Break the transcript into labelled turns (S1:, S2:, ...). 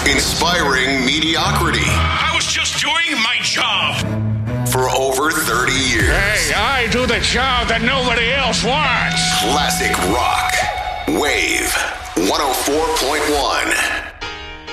S1: Inspiring mediocrity.
S2: I was just doing my job.
S1: For over 30 years.
S2: Hey, I do the job that nobody else wants.
S1: Classic rock. Wave 104.1.